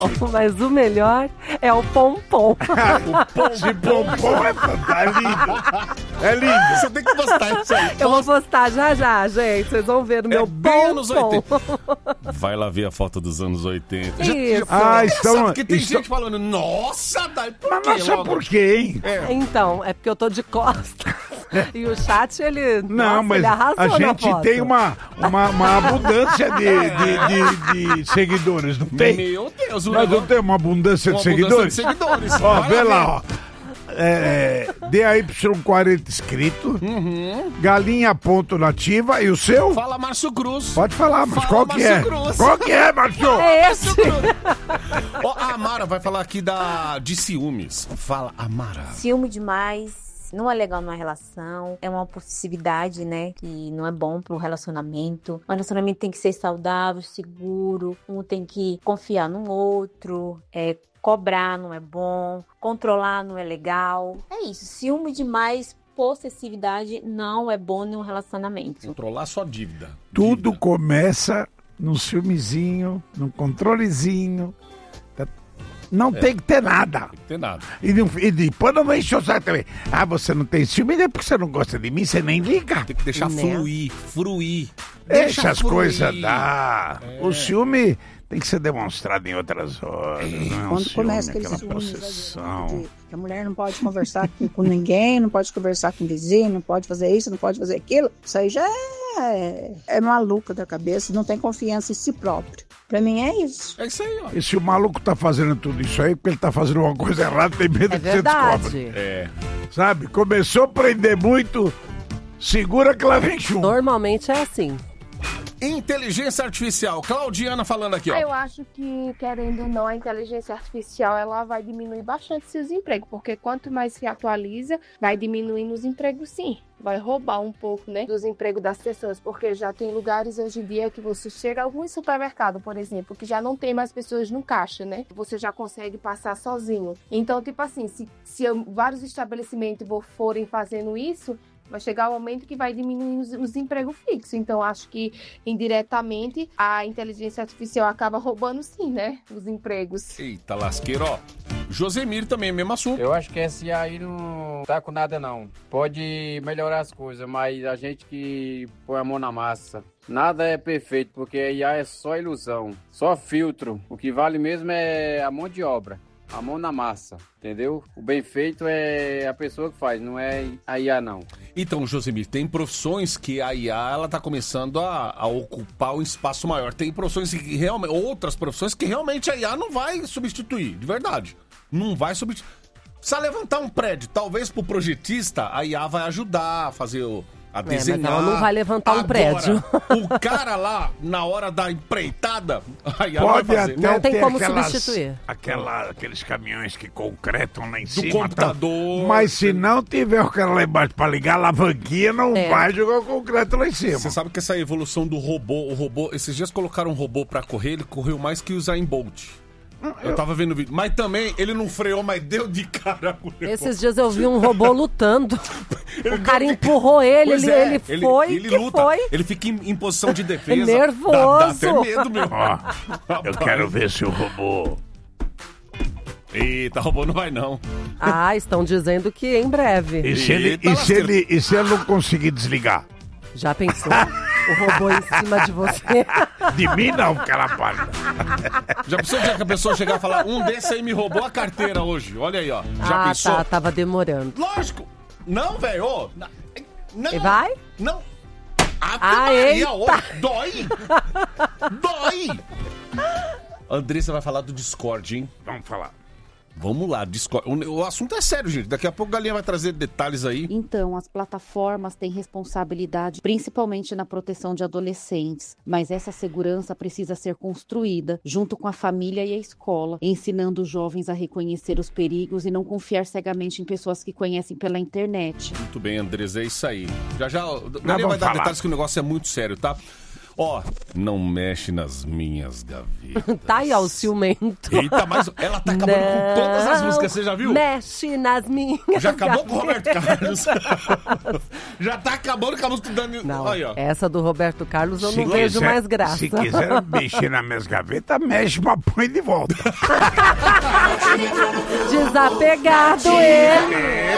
Mas o melhor é o pompom. O pompom é lindo. É lindo. Você tem que postar isso aí. Eu vou postar já, gente. Vocês vão ver no meu bem anos pompom. 80. Vai lá ver a foto dos anos 80. Isso. Porque tem gente falando, nossa, Dai, por Mas quê? nossa, logo? por quê, hein? Então, é porque eu tô de costas. E o chat, ele. Não, nossa, mas ele arrasou a na gente foto. tem uma abundância de seguidores, não tem? Meu Deus, Nós não temos uma abundância de seguidores? Ó, vê lá, ó. DAY40 inscrito, Galinha ponto nativa, e o seu? Fala, Márcio Cruz. Pode falar, mas Fala, qual que é? Márcio Cruz. Qual que é, Márcio? É esse. Ó, a Amara vai falar aqui de ciúmes. Fala, Amara. Ciúme demais. Não é legal numa relação, é uma possessividade, né, que não é bom para um relacionamento. Um relacionamento tem que ser saudável, seguro, um tem que confiar no outro, cobrar não é bom, controlar não é legal. É isso, ciúme demais, possessividade não é bom em um relacionamento. Controlar sua dívida. Tudo começa num ciúmezinho, num controlezinho. Não tem que ter nada. Tem que ter nada. E depois não enche o saco também. Ah, você não tem ciúme, é porque você não gosta de mim, você nem liga. Tem que deixar fruir. Deixa as fluir. coisas dar. O ciúme tem que ser demonstrado em outras horas. Não é Quando ciúme, começa aquele aquela ciúme possessão. que a mulher não pode conversar com ninguém, não pode conversar com o vizinho, não pode fazer isso, não pode fazer aquilo, isso aí já é maluco da cabeça, não tem confiança em si próprio. Pra mim é isso. É isso aí, ó. E se o maluco tá fazendo tudo isso aí, porque ele tá fazendo uma coisa errada, tem medo que você descobre. Sabe? Começou a prender muito, segura que lá vem chumbo. Normalmente é assim. Inteligência artificial. Claudiana falando aqui, ó. Eu acho que, querendo ou não, a inteligência artificial ela vai diminuir bastante seus empregos, porque quanto mais se atualiza, vai diminuindo os empregos, sim. Vai roubar um pouco, né, dos empregos das pessoas, porque já tem lugares hoje em dia que você chega, alguns supermercados, por exemplo, que já não tem mais pessoas no caixa, né? Você já consegue passar sozinho. Então, tipo assim, se vários estabelecimentos forem fazendo isso, vai chegar o momento que vai diminuir os empregos fixos. Então, acho que, indiretamente, a inteligência artificial acaba roubando, sim, né? Os empregos. Eita, lasqueiro, ó. Josemir também, mesmo assunto. Eu acho que esse aí não tá com nada, não. Pode melhorar as coisas, mas a gente que põe a mão na massa. Nada é perfeito, porque a IA é só ilusão, só filtro. O que vale mesmo é a mão de obra. A mão na massa, entendeu? O bem feito é a pessoa que faz, não é a IA, não. Então, Josemir, tem profissões que a IA ela tá começando a ocupar um espaço maior. Tem profissões que realmente, outras profissões que realmente a IA não vai substituir, de verdade. Não vai substituir. Precisa levantar um prédio, talvez pro projetista a IA vai ajudar a fazer a desenhar. Mas ela não vai levantar um prédio. O cara lá, na hora da empreitada, a IA Pode vai fazer. até Não tem ter como aquelas, substituir. Aqueles caminhões que concretam lá em Do cima. computador. Mas se não tiver o cara lá embaixo pra ligar a alavanquinha, não É. vai jogar o concreto lá em cima. Você sabe que essa evolução do robô, esses dias colocaram um robô pra correr, ele correu mais que o Usain Bolt. Eu tava vendo o vídeo. Mas também, ele não freou, mas deu de cara com o negócio. Esses dias eu vi um robô lutando. O cara empurrou ele, Pois ele é, foi, ele que luta. foi. Ele fica em posição de defesa. Nervoso. Dá até medo, meu. Ó, eu quero ver se o robô... Eita, robô não vai não. Ah, estão dizendo que em breve. E se ele, Eita, e se ele não conseguir desligar? Já pensou? O robô em cima de você. De mim não, cara pálida. Já pensou o dia que a pessoa chegar e falar, um desse aí me roubou a carteira hoje. Olha aí, ó. Já pensou? Tava demorando. Lógico. Não, velho. Ô, não. E vai? Não. Eita. Dói. Dói. Andressa vai falar do Discord, hein? Vamos falar. Vamos lá, Discord. O assunto é sério, gente. Daqui a pouco a Galinha vai trazer detalhes aí. Então, as plataformas têm responsabilidade, principalmente na proteção de adolescentes, mas essa segurança precisa ser construída junto com a família e a escola, ensinando os jovens a reconhecer os perigos e não confiar cegamente em pessoas que conhecem pela internet. Muito bem, Andressa, é isso aí. Já a Galinha vai dar detalhes que o negócio é muito sério, tá? Ó, não mexe nas minhas gavetas. Tá aí, ó, o ciumento. Eita, mas ela tá acabando com todas as músicas, você já viu? Mexe nas minhas Já acabou com o Roberto Carlos. Já tá acabando com a música do Danilo. Não, aí, ó. essa do Roberto Carlos eu não vejo mais graça. Se quiser mexer nas minhas gavetas, mexe, mas põe de volta. Desapegado ele.